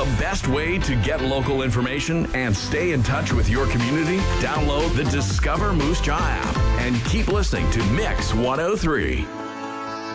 best way to get local information and stay in touch with your community? Download the Discover Moose Jaw app and keep listening to Mix 103.